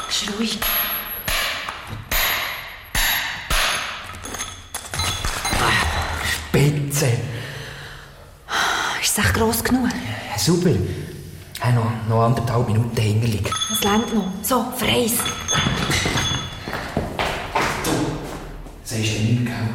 Ist ruhig. Spitze. Ist es echt gross genug? Ja, super. Noch 1,5 Minuten hinterliegen. Es reicht noch. So, freis. Sagst du nichts, gell?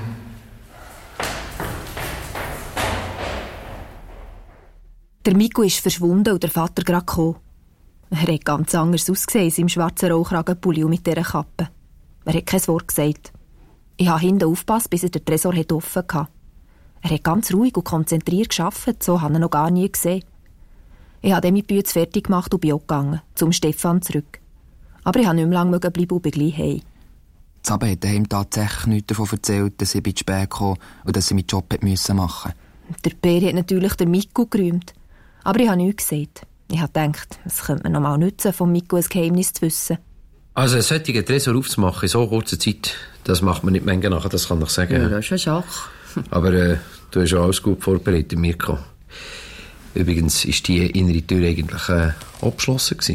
Der Miko ist verschwunden und der Vater gerade gekommen. Er hat ganz anders ausgesehen in seinem schwarzen Rollkragenpulli und mit dieser Kappe. Er hat kein Wort gesagt. Ich habe hinten aufgepasst, bis er den Tresor offen hatte. Er hat ganz ruhig und konzentriert gearbeitet, so habe ich ihn noch gar nie gesehen. Ich habe dann meine Bücher fertig gemacht und bin auch gegangen, zum Stefan zurück. Aber ich konnte nicht mehr lange bleiben und bin gleich heim. Saba hat ihm tatsächlich nichts davon erzählt, dass ich zu spät kam und dass sie meinen Job machen musste. Der Peri hat natürlich den Miko gerühmt. Aber ich habe nichts gesagt. Ich habe gedacht, es könnte mir noch mal nützen, von Miko ein Geheimnis zu wissen. Also einen solchen Tresor aufzumachen in so kurzer Zeit, das macht man nicht manchmal nachher, das kann ich sagen. Ja, das ist eine Sache. Aber du hast ja alles gut vorbereitet, Mirko. Übrigens war die innere Tür eigentlich abgeschlossen gewesen.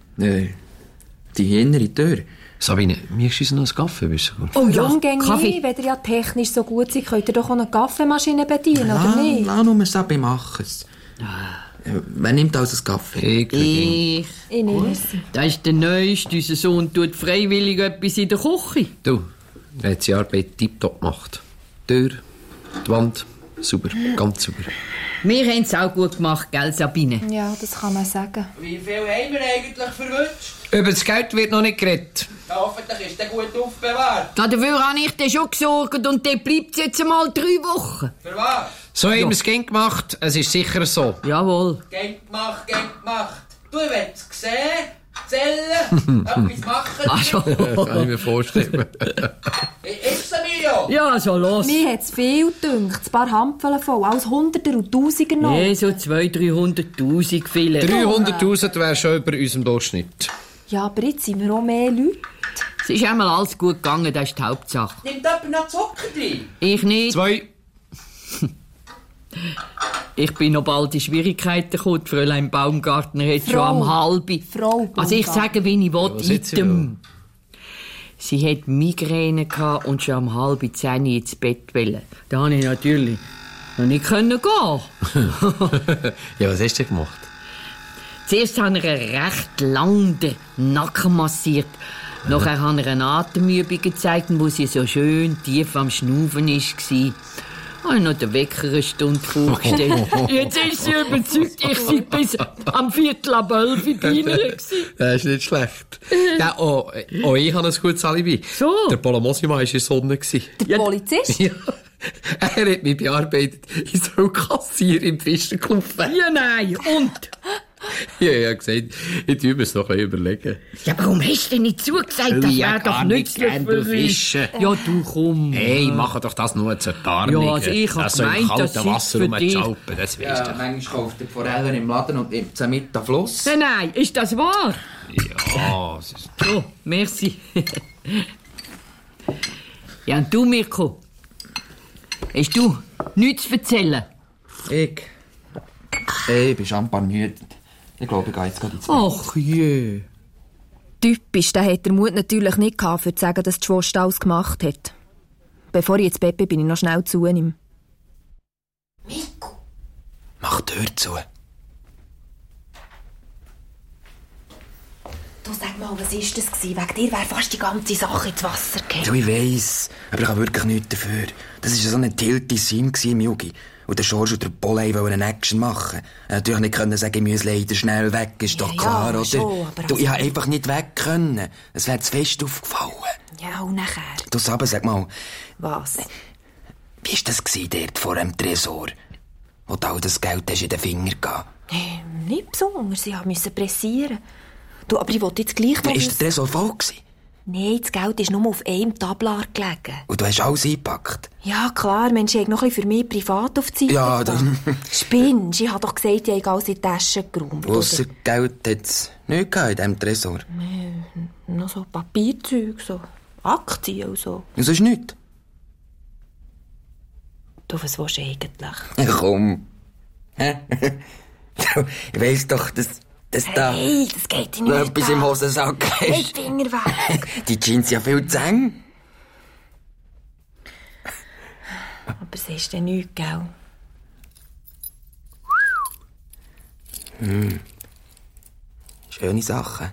Die innere Tür? Sabine, mir ist uns noch einen Kaffee, bist du gut? Oh ja, Kaffee. Wenn ihr ja technisch so gut seid, könnt ihr doch auch eine Kaffeemaschine bedienen, oder nicht? Lass nur Sabi machen es. Wer nimmt also einen Kaffee? Ich nehme es. Das ist der Neueste. Unser Sohn tut freiwillig etwas in der Küche. Du, er hat seine Arbeit tiptop gemacht. Die Tür, die Wand, sauber, ganz sauber. Wir haben es auch gut gemacht, gell, Sabine? Ja, das kann man sagen. Wie viel haben wir eigentlich verwünscht? Über das Geld wird noch nicht geredet. Ja, hoffentlich ist der gut aufbewahrt. Dafür habe ich dann schon gesorgt und dort bleibt es jetzt einmal 3 Wochen. Für was? So haben wir es gern gemacht, es ist sicher so. Jawohl. Gern gemacht. Du willst es sehen, zählen, etwas machen. Also. Kann ich mir vorstellen. Ist es, Emilio? Ja, so los. Mir hat es viel gedünkt. Ein paar Hampfeln voll, alles Hunderter und Tausiger noch. Nee, so 200'000-300'000 vielleicht. 300'000 wäre schon über unserem Durchschnitt. Ja, aber jetzt sind wir auch mehr Leute. Es ist einmal alles gut gegangen, das ist die Hauptsache. Nimmt jemand noch Zucker drin? Ich nicht. 2. Ich bin noch bald in Schwierigkeiten gekommen. Die Fräulein Baumgartner hat schon am halben. Frau Also ich sage, wie ich will, was hat sie item. Sie hat Migräne gehabt und schon am 9:30 ins Bett wollen. Da konnte ich natürlich noch nicht gehen. Ja, was hast du gemacht? Zuerst habe ich recht lang den Nacken massiert. Nachher habe ich eine Atemübung gezeigt, wo sie so schön tief am Schnaufen war. Ich habe noch den Wecker eine Stunde vorgestellt. Jetzt ist sie überzeugt, ich sei bis am 11:45 bei ihnen gewesen. Das ist nicht schlecht. Ja, ich habe ein gutes Alibi. So. Der Polomosima war in der Sonne. Der Polizist? Ja. Er hat mich bearbeitet. Ich soll Kassier im Fischerclub werden. Ja, nein. Und? Ja, ich habe gesagt, ich übe es noch ein bisschen überlegen. Ja, warum hast du denn nicht zugesagt? Das wäre doch nützlich für uns. Fischen. Ja, du komm. Hey, mach doch das nur zur Tarnung. Ja, also ich habe so im gemeint, kalten das sei Wasser für dich. rumzuschalpen, das weisst Ja, du. manchmal kauft er Forellen im Laden und nimmt sie mit am Fluss. Nein, ist das wahr? Ja, es ist... So, merci. Ja, und du, Mirko? Hast du nichts zu erzählen? Ich bin champagniert. Ich glaube, ich gehe jetzt gerade ins Bett. Ach je. Typisch, der hat der Mut natürlich nicht gehabt, für zu sagen, dass die Schwester alles gemacht hat. Bevor ich ins Bett bin, ich noch schnell zu ihm. Miko. Mach die Tür zu. Du sag mal, was ist das gewesen? Wegen dir wäre fast die ganze Sache ins Wasser gefallen. Ja, ich weiss, aber ich habe wirklich nichts dafür. Das war so ein tilty Sim im Jugi. Und der George und der Polei wollten eine Action machen. Natürlich nicht können sagen, ich muss leider schnell weg, ist doch Ja, klar, ja, oder? schon, aber Du, ich habe einfach nicht weg können. Es wäre zu fest aufgefallen. Ja, und nachher? Du, Sabe, sag mal, Was? wie war das dort vor dem Tresor? Wo du all das Geld hast in den Finger gehabt? Nicht besonders, ich musste pressieren. Du, aber ich wollte jetzt gleich noch... Ist der Tresor voll gewesen? Nein, das Geld ist nur auf einem Tablar gelegen. Und du hast alles eingepackt? Ja, klar, Mensch, ich habe noch ein bisschen für mich privat auf die Seite Ja, getan. Spinnst, ich habe doch gesagt, ich habe alles in die Tasche geräumt. Ausser Geld hat es nichts gehabt in diesem Tresor. Noch so Papierzeug, so Aktien und so. Und sonst nichts? Du, was willst du eigentlich? Ja, komm. Hä? Ich weiss doch, dass dass da Hey, das geht dich nicht noch etwas im Hosensack Hey, ist. Finger weg. Die Jeans ja viel zu eng. Aber es ist ja nichts, gell? Schöne Sachen.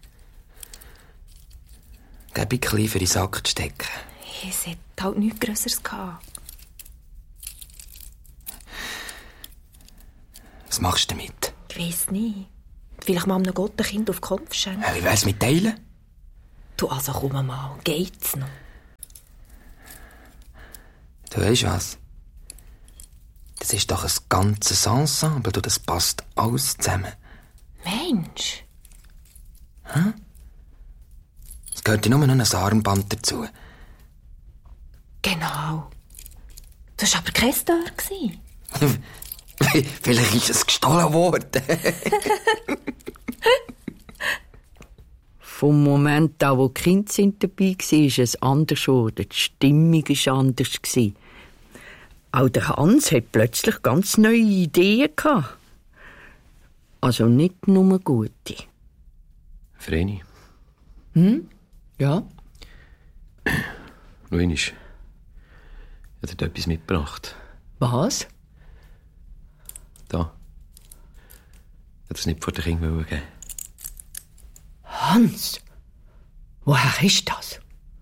Gebe ich klein für in den Sack zu stecken. Es hat halt nichts Grösseres gehabt. Was machst du damit? Ich weiss nicht. Vielleicht mal einem Gott ein Kind auf den Kopf schenken. Wie wär's mit Teilen? Du, also komm mal, geht's noch? Du weisst was? Das ist doch ein ganzes Ensemble, das passt alles zusammen. Mensch. Es gehört ja nur noch ein Armband dazu. Genau. Das war aber kein Star. Vielleicht ist es gestohlen worden. Vom Moment an, wo die Kinder dabei waren, ist es anders geworden. Die Stimmung war anders. Auch der Hans hat plötzlich ganz neue Ideen gehabt. Also nicht nur gute. Vreni. Ja? Schau einmal. Ich habe dir etwas mitgebracht. Was? Da. Ich hätte es nicht vor den Kindern geben. Hans? Woher ist das?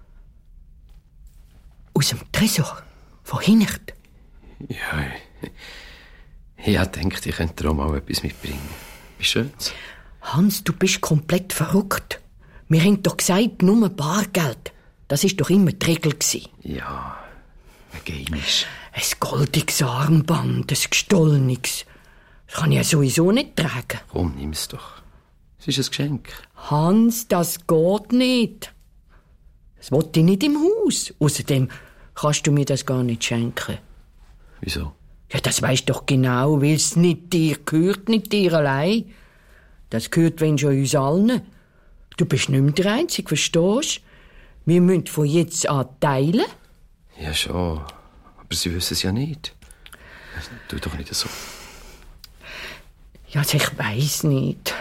Aus dem Tresor? Von hinten? Ja, ich dachte, ich könnte dir auch mal etwas mitbringen. Wie schön's. Hans, du bist komplett verrückt. Wir haben doch gesagt, nur Bargeld. Das war doch immer die Regel. Ja, ein Geheimnis. Ein goldiges Armband, ein gestohlenes. Das kann ich ja sowieso nicht tragen. Komm, nimm's doch. Es ist ein Geschenk. Hans, das geht nicht. Das will ich nicht im Haus. Außerdem kannst du mir das gar nicht schenken. Wieso? Ja, das weisst doch genau, weil es nicht dir gehört, nicht dir allein. Das gehört, wenn schon uns allen. Du bist nicht mehr der Einzige, verstehst du? Wir müssen von jetzt an teilen. Ja, schon. Aber sie wissen es ja nicht. Tu doch nicht so. Ja, also ich weiss nicht.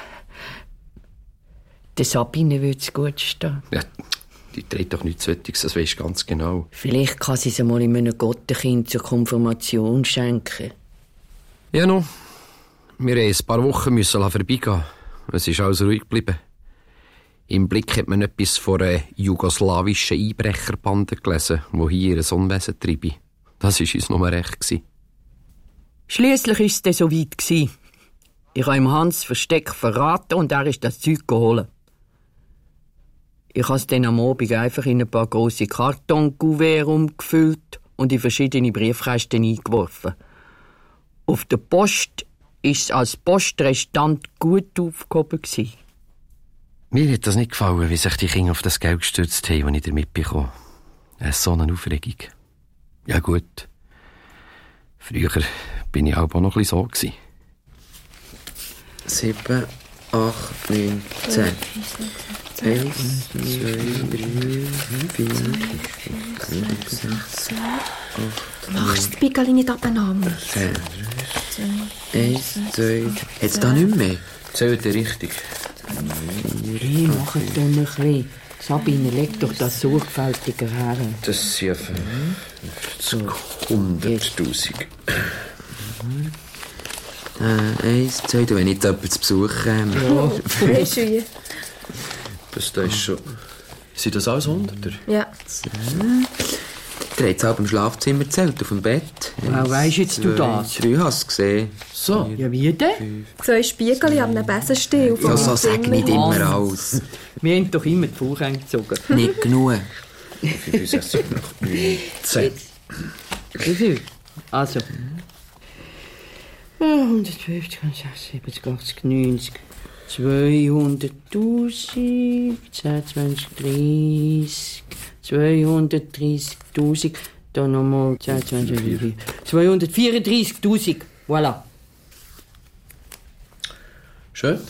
Der Sabine würde es gut stehen. Ja, die trägt doch nichts Solches, das weisst du ganz genau. Vielleicht kann sie es einmal in einem Gottenkind zur Konfirmation schenken. Ja, no. Wir mussten ein paar Wochen vorbeigehen. Es ist alles ruhig geblieben. Im Blick hat man etwas von einer jugoslawischen Einbrecherbande gelesen, die hier ihr Unwesen treibe. Das war uns nur recht. Schliesslich war es dann so weit. Ich habe ihm Hans Versteck verraten und er ist das Zeug geholt. Ich habe es dann am Abend einfach in ein paar grosse Kartonkuvert umgefüllt und in verschiedene Briefkästen eingeworfen. Auf der Post war es als Postrestant gut aufgehoben. Mir hat das nicht gefallen, wie sich die Kinder auf das Geld gestürzt haben, das ich damit bekommen habe. So eine Aufregung. Ja gut. Früher bin ich auch noch ein bisschen so. 7, 8, 9, 10. 1, 2, 3, 4, 5, 6, 8, Machst du die Bickerli nicht abeinander? 10. 1, 2. Hat's da nicht mehr? Zählt ihr richtig? Hey, mach es doch ein bisschen. Sabine, leg doch das sorgfältiger her. Das sind 100'000. 1, 2, du, wenn nicht jemand zu Besuch käme. Ja. Das ist schon... Sind das alles 100er? Ja. Der hat es auch im Schlafzimmer gezählt, auf dem Bett. Woher weisst jetzt du das? 3 hast du gesehen. So, ja wie denn? 2 Spiegel an einem Besenstiel. Ja, so sag nicht immer alles. Wir haben doch immer die Vorhänge gezogen. Nicht genug. 65, 10. Wie viel? Also. 150, 70, 80, 90, 200'000, 10, 20, 30, 230'000, dann nochmal 10, 20, 234'000, voilà. Schön.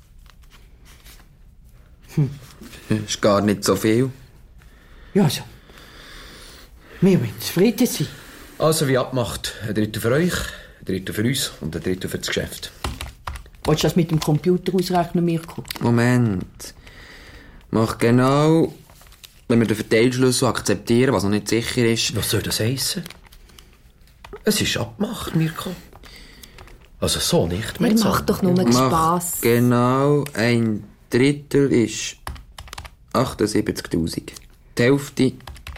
Ist gar nicht so viel. Ja, so. Wir wollen zufrieden sein. Also wie abgemacht. Ein Drittel für euch, ein Drittel für uns und ein Drittel für das Geschäft. Willst du das mit dem Computer ausrechnen, Mirko? Moment. Mach genau, wenn wir den Verteilschlüssel akzeptieren, was noch nicht sicher ist. Was soll das heissen? Es ist abgemacht, Mirko. Also so nicht mehr. Er macht doch nur Spass. Genau, 1/3 ist 78'000. Die Hälfte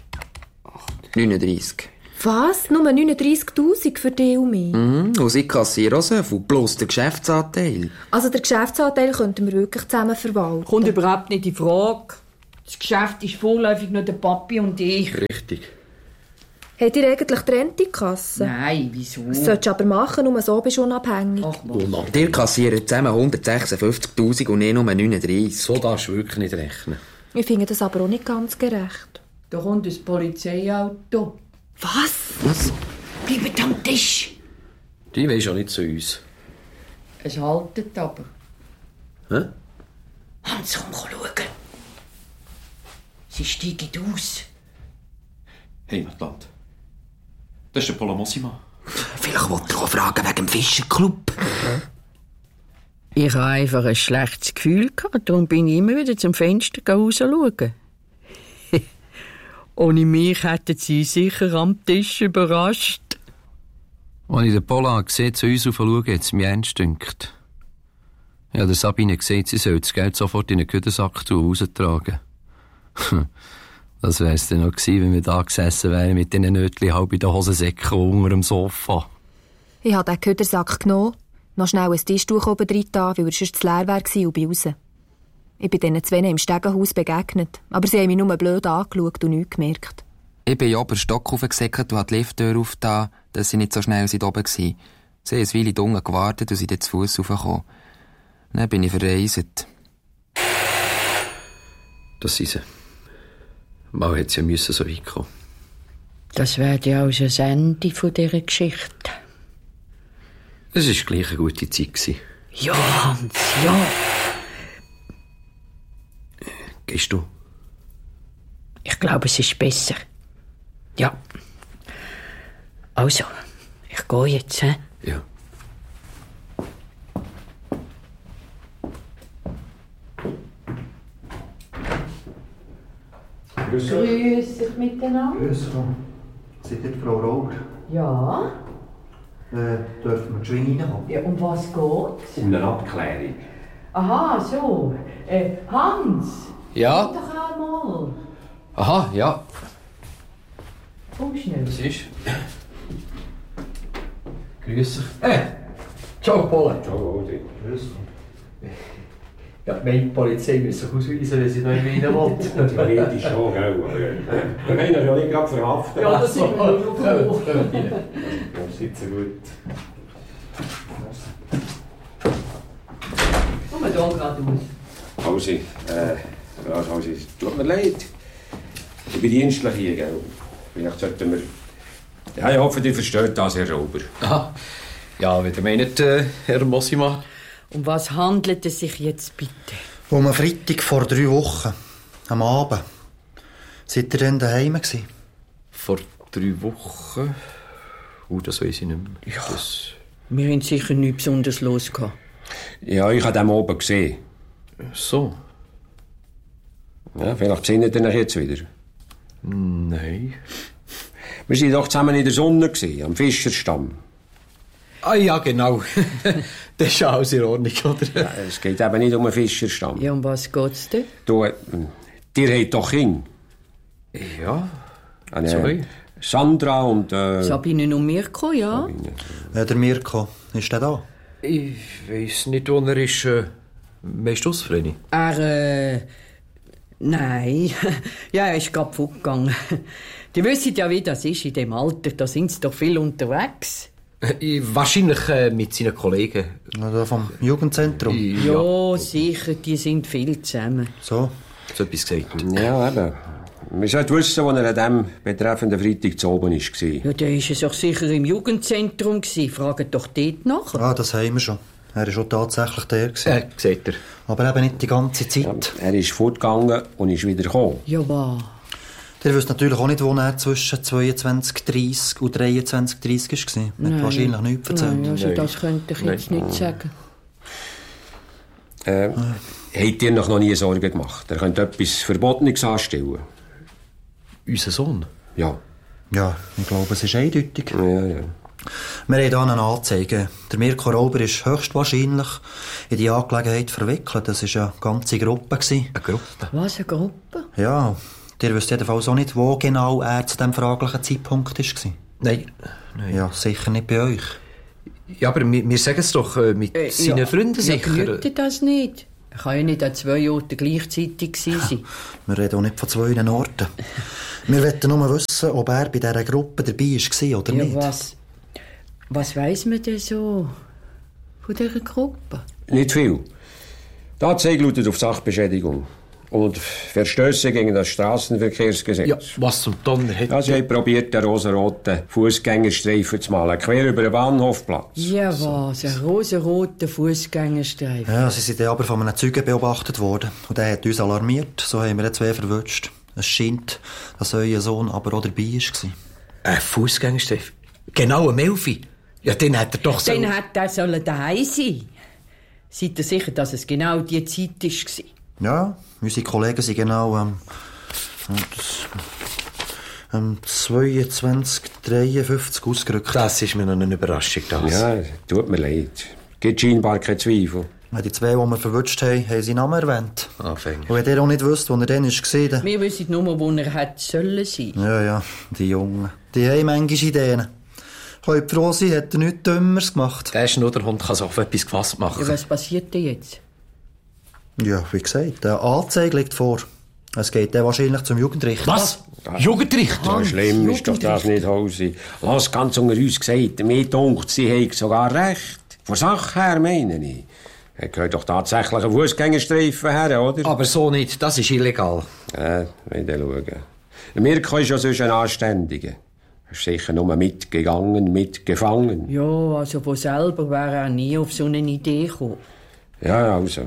39. Was? Nur 39'000 für dich und mich? Und sie kassieren auch so viel, plus der Geschäftsanteil. Also den Geschäftsanteil könnten wir wirklich zusammen verwalten. Kommt überhaupt nicht in Frage. Das Geschäft ist vorläufig nur der Papi und ich. Richtig. Habt ihr eigentlich getrennte Kasse? Nein, wieso? Das solltest du aber machen, nur so bist du unabhängig. Ach, was? Ihr kassiert zusammen 156'000 und ich nur 39. So darfst du wirklich nicht rechnen. Ich finde das aber auch nicht ganz gerecht. Da kommt ein Polizeiauto. Was? Bleibt am Tisch. Die weisst auch nicht zu uns. Es haltet aber. Hä? Hans, komm schauen. Sie steigen aus. Heimatland. Das ist der Polo Mossima. Vielleicht wollte ich auch fragen wegen dem Fischerclub. Ich hatte einfach ein schlechtes Gefühl, darum bin ich immer wieder zum Fenster rausschauen. Ohne mich hätten sie sicher am Tisch überrascht. Als ich den Pola gesehen zu uns schauen, hat es mich ernst gedünkt. Ich habe der Sabine gesagt, sie soll das Geld sofort in einen Küdensack raustragen. Das wär's dann noch gewesen, wenn wir da gesessen wären mit diesen Nötchen halb in den Hosensäcken unter dem Sofa. Ich habe den Ködersack genommen, noch schnell ein Tischtuch oben drin da, weil er sonst zu leer war und bin raus. Ich bin diesen zwei im Stegenhaus begegnet, aber sie haben mich nur blöd angeschaut und nichts gemerkt. Ich bin oben Stock raufgesäckelt und habe die Lifttür aufgetan, dass sie nicht so schnell oben waren. Sie haben eine Weile unten gewartet und sind dann zu Fuss raufgekommen. Dann bin ich verreist. Das sind sie. Mal hätte sie ja müssen so weit kommen. Das wäre ja auch schon das Ende dieser Geschichte. Es war gleich eine gute Zeit gewesen. Ja, Hans, ja. Gehst du? Ich glaube, es ist besser. Ja. Also, ich gehe jetzt, hä? Ja. Grüß dich miteinander. Grüß Gott. Seid ihr Frau Rauger? Ja. Dürfen wir geschwind reinkommen? Ja, um was geht's? Um eine Abklärung. Aha, so. Hans! Ja? Komm doch einmal. Aha, ja. Komm schnell. Was ist? Grüß dich. Ciao, Pole. Ciao, Odi. Grüß Gott. Ja, die Polizei muss sich ausweisen, wenn sie noch in rein will. Theoretisch schon, gell? Aber wir können ihn ja nicht gerade verhaften. Ja, das sind wir nur froh. Das sitzt gut. Komm da gerade aus. Also, es tut mir leid. Ich bin dienstlich hier, gell? Vielleicht sollten wir... Ja, ich hoffe, ihr versteht das, Herr Rauber. Aha. Ja, wie ihr meint, Herr Mossima. Um was handelt es sich jetzt bitte? Um einen Freitag vor 3 Wochen. Am Abend. Seid ihr denn daheim gewesen? Vor 3 Wochen? Das weiss ich nicht mehr. Ja. Wir haben sicher nichts besonders los gehabt. Ja, ich habe den oben gesehen. So? Ja, vielleicht besinnt ihr euch jetzt wieder. Nein. Wir waren doch zusammen in der Sonne, am Fischerstamm. Ah ja, genau. Das ist alles in Ordnung, oder? Ja, es geht eben nicht um einen Fischerstamm. Ja, um was geht's denn? Du, dir habt doch Kinder. Ja. Eine Sandra und... Sabine und Mirko, ja. Der Mirko, ist der da? Ich weiss nicht, wo er ist. Weißt du das, Vreni? Nein. Ja, er ist gerade fortgegangen. Die wissen ja, wie das ist in dem Alter. Da sind sie doch viel unterwegs. Wahrscheinlich mit seinen Kollegen. Da vom Jugendzentrum? Ja, sicher, die sind viel zusammen. So? So etwas gesagt. Ja, eben. Wir sollten wissen, wo er an dem betreffenden Freitag zu oben war. Ja, der war es auch sicher im Jugendzentrum. Fragt doch dort nach. Ah, das haben wir schon. Er war schon tatsächlich der. Seht ihr. Aber eben nicht die ganze Zeit. Ja, er ist fortgegangen und ist wieder gekommen. Ja, was? Ihr wisst natürlich auch nicht, wo er zwischen 22:30 und 23:30 war. Er hat wahrscheinlich nichts erzählt. Nein, also das könnte ich jetzt nicht sagen. Habt ihr noch nie Sorgen gemacht? Er könnte etwas Verbotenes anstellen. Unser Sohn? Ja. Ja, ich glaube, es ist eindeutig. Ja. Wir haben hier eine Anzeige. Der Mirko Rauber ist höchstwahrscheinlich in die Angelegenheit verwickelt. Das war eine ganze Gruppe. Eine Gruppe? Was, eine Gruppe? Ja, ihr wisst jedenfalls auch nicht, wo genau er zu diesem fraglichen Zeitpunkt war. Nein. Ja, sicher nicht bei euch. Ja, aber wir sagen es doch mit seinen Freunden sicher. Ja, das nicht. Er kann ja nicht an 2 Orten gleichzeitig sein. Wir reden auch nicht von 2 Orten. Wir wollen nur wissen, ob er bei dieser Gruppe dabei war oder nicht. Was weiss man denn so von dieser Gruppe? Nicht viel. Die Anzeige lautet auf Sachbeschädigung und Verstöße gegen das Straßenverkehrsgesetz. Ja, was zum Donner hat... Ja, sie haben probiert, den rosaroten Fußgängerstreifen zu malen, quer über den Bahnhofplatz. Ja, was? Ein rosaroter Fußgängerstreifen. Ja, sie sind aber von einem Zeugen beobachtet worden. Und der hat uns alarmiert. So haben wir 2 verwünscht. Es scheint, dass euer Sohn aber auch dabei war. Ein Fußgängerstreifen? Genau, ein Melfi? Ja, den hat er doch so... Dann hätte er daheim sein. Seid ihr sicher, dass es genau die Zeit war? Ja, unsere Kollegen sind genau am 22:53 ausgerückt. Das ist mir noch eine Überraschung. Das. Ja, tut mir leid. Gibt scheinbar keinen Zweifel. Die 2, die wir verwünscht haben, haben seinen Namen erwähnt. Anfänger. Und wenn ihr auch nicht wisst, wo er dann war... Wir wissen nur, wo er hätte sollen sein. Ja, die Jungen. Die haben manchmal Ideen. Könnt froh sein, hat er nichts Dümmeres gemacht. Der Schnudderhund kann sich auf etwas gefasst machen. Ja, was passiert denn jetzt? Ja, wie gesagt, eine Anzeige liegt vor. Es geht dann wahrscheinlich zum Jugendrichter. Was? Jugendrichter? So schlimm ist doch das nicht, Hausi. Lass ganz unter uns gesagt, mir dunkt, sie haben sogar recht. Von Sache her, meine ich. Er gehört doch tatsächlich einen Fußgängerstreifen her, oder? Aber so nicht, das ist illegal. Ja, wir schauen. Mirko ist ja sonst ein Anständiger. Er ist sicher nur mitgegangen, mitgefangen. Ja, also von selber wäre er nie auf so eine Idee gekommen. Ja, also.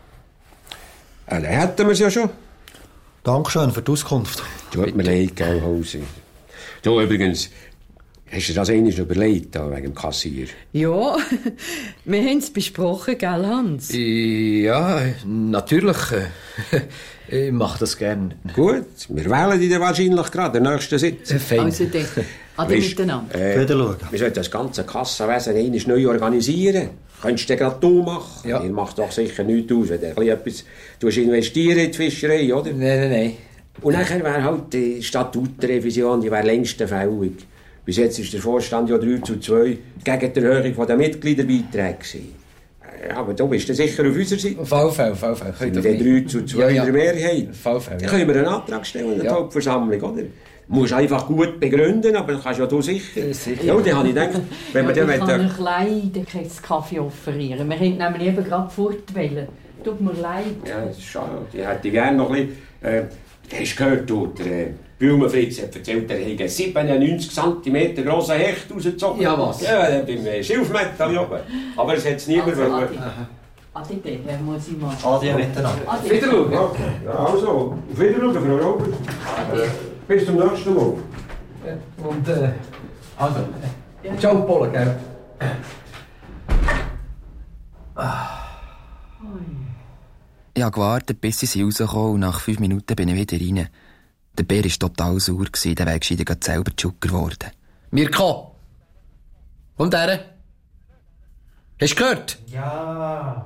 Dann hätten wir es ja schon. Dankeschön für die Auskunft. Tut mir leid, gell, Hausi. Du, übrigens, hast du das einmal überlegt, da, wegen dem Kassier? Ja, wir haben es besprochen, gell, Hans? Ja, natürlich. Ich mache das gern. Gut, wir wählen dich dann wahrscheinlich gerade, den nächsten Sitz. Fein. Also dann, ade miteinander. Wieder schauen. Wir sollten das ganze Kassenwesen einmal neu organisieren. Könntest du gerade du machen? Ja. Ihr macht doch sicher nichts aus, wenn du etwas investieren in die Fischerei, oder? Nein. Und nachher wäre halt die Statutrevision, die wäre längst fällig. Bis jetzt ist der Vorstand ja 3:2 gegen die Erhöhung der Mitgliederbeiträge gewesen. Ja, aber du bist sicher auf unserer Seite. Fall. Sind wir 3:2 in der Mehrheit? Fall. Dann können wir einen Antrag stellen in der Hauptversammlung, oder? Du musst einfach gut begründen, aber das kannst ja du sicher. Ja, dann habe ich gedacht, wenn wir dann... Ich kann euch leider keinen Kaffee offerieren. Wir haben nämlich eben gerade fortwählen. Tut mir leid. Ja, das ist schade. Ich hätte gerne noch ein bisschen... hast du gehört, du, der Bülmenfritz hat erzählt, er hätte 97 cm grossen Hecht rausgezogen. Ja, was? Ja, beim Schilfmetall oben. Aber es hat es niemand wollen. Ade, Herr muss ich mal. Ade miteinander. Wiederschauen. Ja, also, auf Wiederschauen, Frau Robert. Bis zum nächsten Mal. Und, also, ciao, Paul, gell? Ich habe gewartet, bis sie rausgekommen und nach 5 Minuten bin ich wieder rein. Der Bär war total sauer, der wäre gescheiter gerade selber Zucker geworden. Mirko! Und der? Hast du gehört? Ja.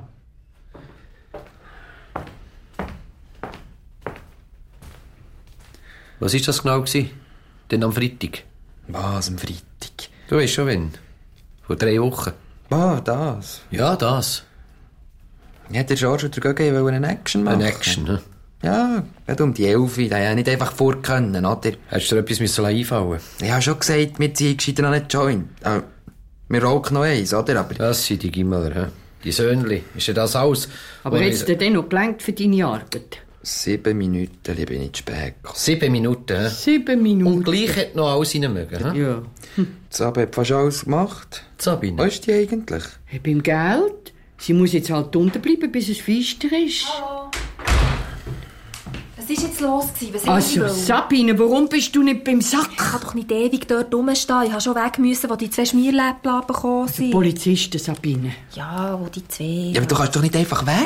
Was war das genau? Denn am Freitag? Was, am Freitag? Du weißt schon, wann? Vor 3 Wochen. Das? Ja, das. Ja, der George und der Göge wollen eine Action machen. Eine Action, ne? Ja, gerade um die 11 Uhr, da ja nicht einfach vor können, oder? Hättest du dir etwas einfallen müssen? Ich habe schon gesagt, wir ziehen gescheiter noch nicht Joint. Wir rauchen noch eins, oder? Aber Das sind die Gimmeler, hä? Die Söhnli. Ist ja das alles? Aber hättest du dir noch gelangt für deine Arbeit? 7 Minuten bin ich zu spät gekommen. 7 Minuten, hä? 7 Minuten. Und gleich hat noch alles rein mögen, hä? Ja. Sabine hat fast alles gemacht. Sabine? Wo ist die eigentlich? Hey, beim Geld? Sie muss jetzt halt unten bleiben, bis es feister ist. Hallo. Was war jetzt los? Was Also, Sabine, warum bist du nicht beim Sack? Ich kann doch nicht ewig dort rumstehen. Ich musste schon weg müssen, wo die 2 Schmierläppchen gekommen sind. Polizisten, Sabine. Ja, wo die 2... Ja, aber du kannst doch nicht einfach weg.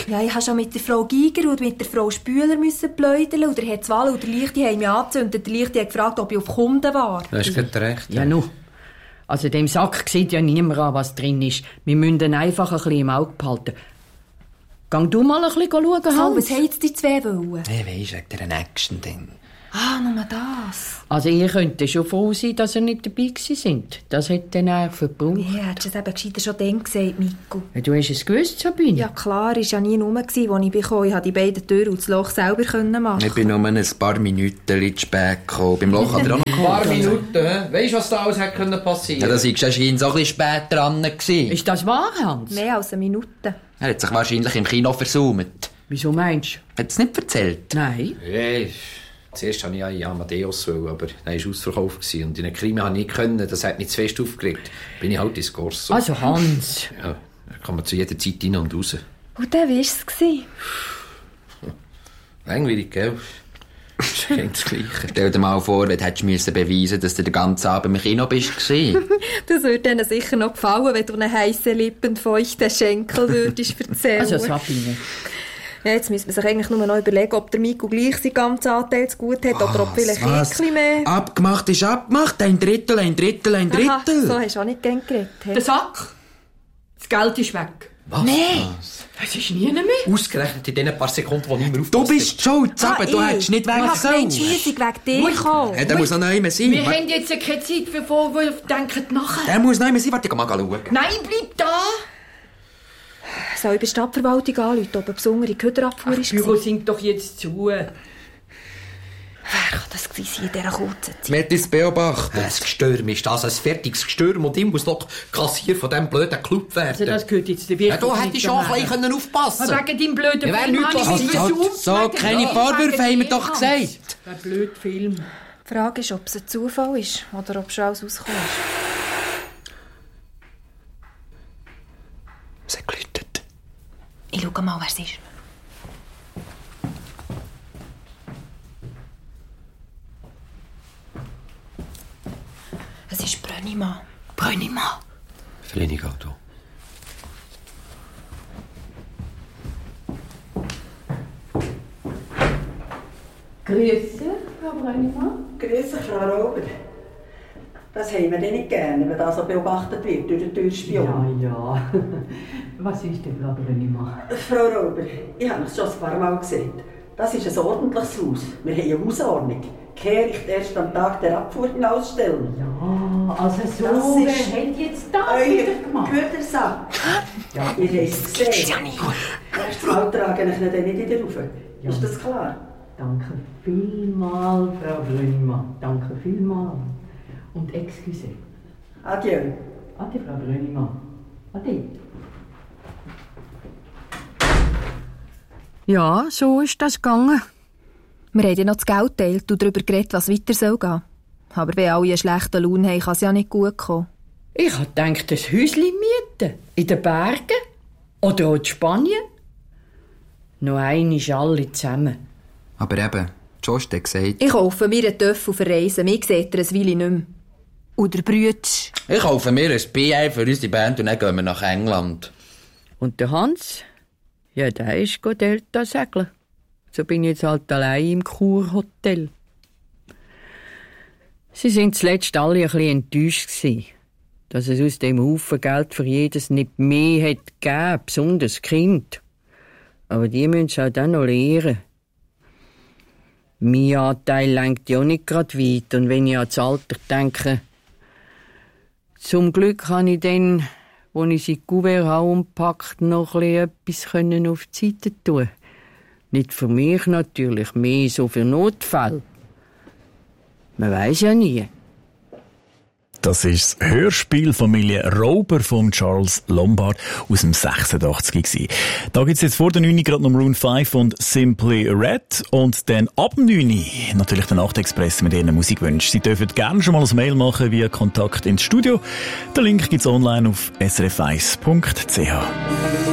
Ja, ich habe schon mit der Frau Giger und mit der Frau Spüler pläudeln. Und der Herr Zwall und der Lichti haben mich angezündet. Der Lichti hat gefragt, ob ich auf Kunden war. Du hast gerade recht. Ja, nu. Also dem Sack sieht ja niemand an, was drin ist. Wir müssen ihn einfach ein bisschen im Auge behalten. Geh du mal ein bisschen schauen, Hans. So, was haben jetzt die zwei wollen? Hey, weisst, wegen dieser Action-Ding. Ah, nur das. Also ihr könnt schon froh sein, dass ihr nicht dabei sind. Das hat dann er verbraucht. Ja, hättest du es eben gescheiter schon dann gesagt, Miku. Ja, du hast es gewusst, Sabine? Ja klar, es war ja nie rum, als ich bekam. Ich konnte die beiden Türen und das Loch selber machen. Ich bin nur ein paar Minuten zu spät gekommen. Beim Loch hat er auch noch Ein paar Minuten, hä? Weisst du, was da alles hätte passieren können? Ja, das war anscheinend so ein bisschen spät dran. Ist das wahr, Hans? Mehr als eine Minute. Er hat sich wahrscheinlich im Kino versäumt. Wieso meinst du? Hat es nicht erzählt? Nein. Ja, zuerst wollte ich Amadeus, aber der war ausverkauft. Und in den Krimi konnte ich nicht, das hat mich zu fest aufgeregt. Bin ich halt ins Corso. Also Hans. Ja, da kann man zu jeder Zeit rein und raus. Und dann war es. Langweilig, gell? Das ist das Gleiche. Stell dir mal vor, du hättest beweisen müssen, dass du den ganzen Abend im Kino bist. Das würde denen sicher noch gefallen, wenn du einen heissen lippenfeuchten Schenkel würdest erzählen. Also Sabine. Ja, jetzt müsste man sich eigentlich nur noch überlegen, ob der Miku gleich seinen ganzen Anteil zu gut hat oder ob vielleicht ein bisschen mehr. Abgemacht ist abgemacht. Ein Drittel, ein Drittel, ein Drittel. Aha, so hast du auch nicht gern geredet. Hey? Der Sack. Das Geld ist weg. Was? Nee. Das ist nie mehr. Ausgerechnet in den paar Sekunden, wo niemand aufpasst. Du bist schuld, Sabe. Du hättest nicht weg sollen. Ich habe Schliessung wegen dir gekommen. Der muss noch nicht mehr sein. Wir haben jetzt keine Zeit, bevor wir denken nachher. Der muss noch nicht mehr sein. Warte, ich mal schauen. Nein, bleib da. Soll ich bei der Stadtverwaltung anrufen, ob eine besondere Köderabfuhr ist? Das Büro singt doch jetzt zu. Wer kann das gewesen sein in dieser kurzen Zeit? Wir haben es beobachtet. Ein Gestürm ist das, ein fertiges Gestürm. Und ich muss doch Kassier von diesem blöden Club werden. Also das gehört jetzt der Wirkung. Ja, du hättest schon ein bisschen aufpassen können. Wegen deinem blöden Ja, Film nichts habe ich passiert. versucht. So, keine Vorwürfe haben wir doch gesagt. Der blöde Film. Die Frage ist, ob es ein Zufall ist oder ob schon alles rausgekommen ist. Es hat geläutet. Ich schaue mal, wer es ist. Es ist Brönnimann. Brönnimann. Verlenig Auto. Grüße, Frau Brönnimann. Grüße, Frau Robert. Das haben wir nicht gerne, wenn das so beobachtet wird durch den Türspion. Ja. Was ist denn, Frau Brönnimann? Frau Robert, ich habe es schon ein paar Mal gesehen. Das ist ein ordentliches Haus. Wir haben eine Hausordnung. Kehricht erst am Tag der Abfuhr hinausstellen. Ja, also so, das wer ist hat jetzt das euer wieder gemacht? Gütersack. Ja, ihr habt es gesehen. Ja nicht. Erst mal trage ich ihn dann nicht wieder rauf. Ja. Ist das klar? Danke vielmals, Frau Brönnimann. Danke vielmals. Und excuse. Adieu. Ade, Frau Brönnimann. Ade. Ja, so ist das gegangen. Wir haben ja noch das Geld geteilt und darüber geredet, was weiter soll gehen. Aber wenn alle einen schlechten Lohn haben, kann es ja nicht gut kommen. Ich habe gedacht, ein Häuschen mieten. In den Bergen. Oder auch in Spanien. Noch einmal alle zusammen. Aber eben, Josh hat gesagt... Ich kaufe mir einen Töff auf Reisen. Mir sieht er ein Weile nicht mehr. Oder Brütsch. Ich kaufe mir ein PI für unsere Band und dann gehen wir nach England. Und der Hans? Ja, der ist Delta segeln. So bin ich jetzt halt allein im Kurhotel. Sie sind zuletzt alle ein bisschen enttäuscht gewesen, dass es aus dem Haufen Geld für jedes nicht mehr hat gegeben, besonders Kind. Aber die müssen es auch dann noch lernen. Mein Anteil lenkt ja nicht gerade weit. Und wenn ich ans Alter denke, zum Glück kann ich dann, als ich sie Kuvert habe umpackt, noch etwas auf die Seite tun. Nicht für mich natürlich, mehr so für Notfälle. Man weiss ja nie. Das ist das Hörspiel Familie Rober von Charles Lombard aus dem 86 gewesen. Da gibt's jetzt vor der 9 gerade noch Maroon 5 und Simply Red und dann ab 9 natürlich der Nachtexpress mit ihren Musikwünschen. Sie dürfen gerne schon mal ein Mail machen via Kontakt ins Studio. Der Link gibt's online auf srf1.ch.